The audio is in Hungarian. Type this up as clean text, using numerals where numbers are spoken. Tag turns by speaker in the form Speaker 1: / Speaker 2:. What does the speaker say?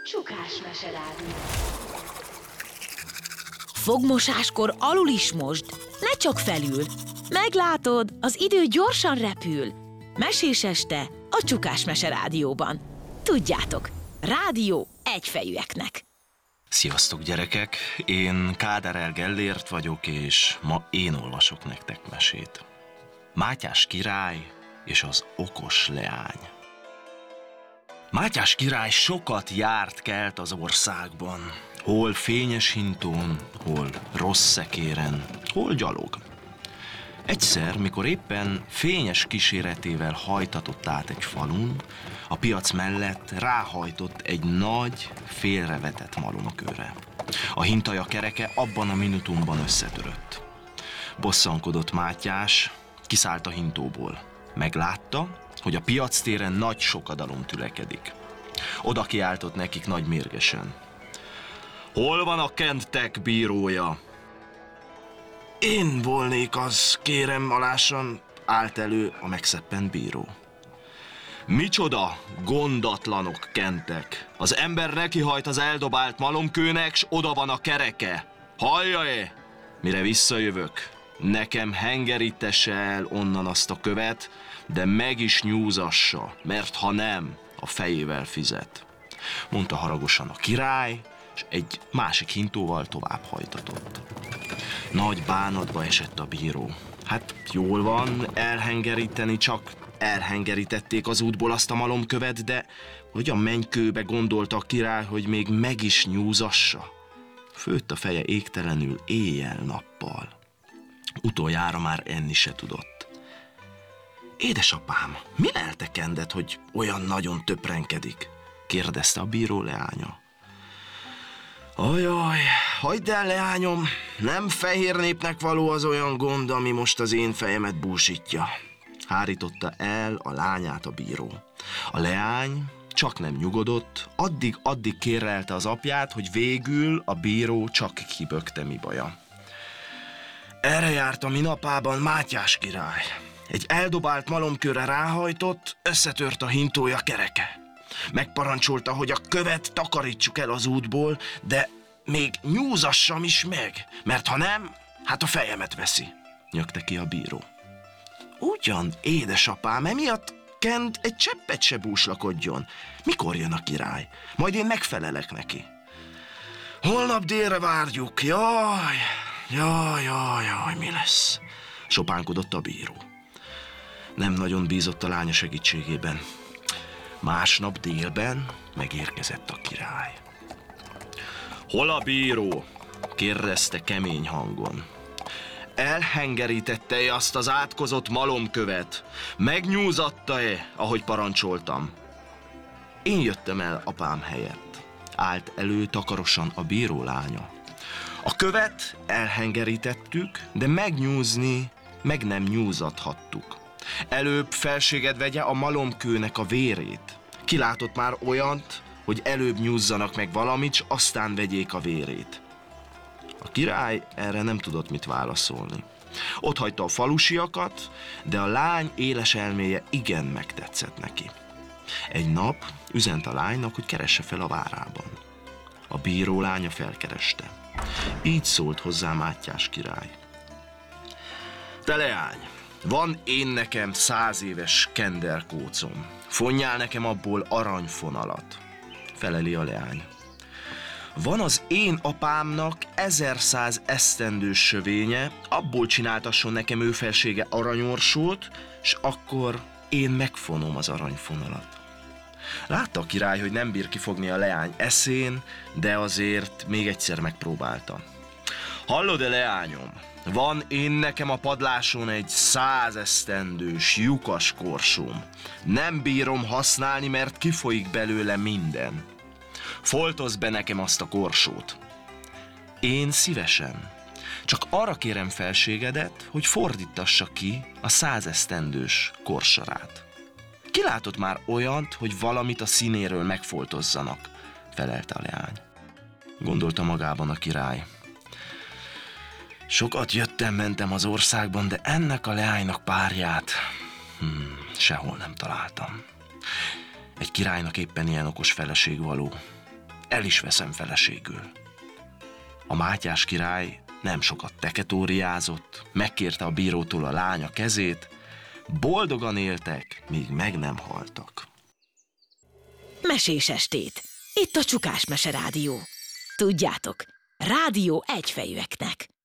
Speaker 1: Csukás meserádió.
Speaker 2: Fogmosáskor alul is mosd, ne csak felül. Meglátod, az idő gyorsan repül. Mesés este a Csukás meserádióban. Tudjátok, rádió egyfejűeknek.
Speaker 3: Sziasztok gyerekek, én Káder Gellért vagyok, és ma én olvasok nektek mesét. Mátyás király és az okos leány. Mátyás király sokat járt kelt az országban, hol fényes hintón, hol rossz szekéren, hol gyalog. Egyszer, mikor éppen fényes kíséretével hajtatott át egy falun, a piac mellett ráhajtott egy nagy, félrevetett malomkőre. A hintaja kereke abban a minutumban összetörött. Bosszankodott Mátyás, kiszállt a hintóból. Meglátta, hogy a piactéren nagy sokadalom tülekedik. Oda kiáltott nekik nagy mérgesen. Hol van a kentek bírója? Én volnék az, kérem alásan, állt elő a megszeppent bíró. Micsoda gondatlanok kentek! Az ember nekihajt az eldobált malomkőnek, s oda van a kereke. Hallja-e? Mire visszajövök, nekem hengerítesse el onnan azt a követ, de meg is nyúzassa, mert ha nem, a fejével fizet. Mondta haragosan a király, és egy másik hintóval tovább hajtatott. Nagy bánatba esett a bíró. Hát jól van, elhengeríteni, csak elhengerítették az útból azt a malomkövet, de hogy a mennykőbe gondolta a király, hogy még meg is nyúzassa. Főtt a feje égtelenül éjjel-nappal. Utoljára már enni se tudott. Édesapám, mi leltekendett, hogy olyan nagyon töprenkedik? Kérdezte a bíró leánya. Ajaj, hagyd el, leányom, nem fehér népnek való az olyan gond, ami most az én fejemet búsítja. Hárította el a lányát a bíró. A leány csak nem nyugodott, addig kérelte az apját, hogy végül a bíró csak kibökte, mi baja. Erre járt a minapában Mátyás király. Egy eldobált malomkőre ráhajtott, összetört a hintója kereke. Megparancsolta, hogy a követ takarítsuk el az útból, de még nyúzassam is meg, mert ha nem, hát a fejemet veszi, nyögte ki a bíró. Ugyan, édesapám, emiatt Kent egy cseppet se búslakodjon. Mikor jön a király? Majd én megfelelek neki. Holnap délre várjuk. Jaj, mi lesz? Sopánkodott a bíró. Nem nagyon bízott a lánya segítségében. Másnap délben megérkezett a király. Hol a bíró? Kérdezte kemény hangon. Elhengerítette-e azt az átkozott malomkövet? Megnyúzatta-e, ahogy parancsoltam? Én jöttem el apám helyett. Állt elő takarosan a bíró lánya. A követ elhengerítettük, de megnyúzni meg nem nyúzathattuk. Előbb felséged vegye a malomkőnek a vérét. Kilátott már olyant, hogy előbb nyúzzanak meg valamit, s aztán vegyék a vérét. A király erre nem tudott mit válaszolni. Otthagyta a falusiakat, de a lány éles elméje igen megtetszett neki. Egy nap üzent a lánynak, hogy keresse fel a várában. A bíró lánya felkereste. Így szólt hozzá Mátyás király. Te leány, van én nekem 100 éves kenderkócom. Fonjál nekem abból aranyfonalat. Feleli a leány. Van az én apámnak 1100 esztendős sövénye, abból csináltasson nekem ő felsége aranyorsót, s akkor én megfonom az aranyfonalat. Látta a király, hogy nem bír kifogni a leány eszén, de azért még egyszer megpróbálta. Hallod-e, leányom? Van én nekem a padláson egy 100 esztendős lyukas korsóm. Nem bírom használni, mert kifolyik belőle minden. Foltozz be nekem azt a korsót. Én szívesen. Csak arra kérem felségedet, hogy fordítassa ki a 100 esztendős korsarát. Ki látott már olyant, hogy valamit a színéről megfoltozzanak? Felelte a leány. Gondolta magában a király. Sokat jöttem-mentem az országban, de ennek a leánynak párját sehol nem találtam. Egy királynak éppen ilyen okos feleség való. el is veszem feleségül. A Mátyás király nem sokat teketóriázott, megkérte a bírótól a lánya kezét, boldogan éltek, míg meg nem haltak.
Speaker 2: Mesés estét! Itt a Csukás Mese Rádió. Tudjátok, rádió egyfejűeknek.